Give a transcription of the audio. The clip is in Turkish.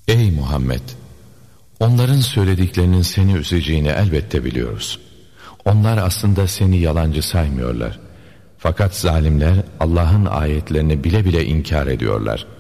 Ey Muhammed! Onların söylediklerinin seni üzeceğini elbette biliyoruz. Onlar aslında seni yalancı saymıyorlar. Fakat zalimler Allah'ın ayetlerini bile bile inkar ediyorlar.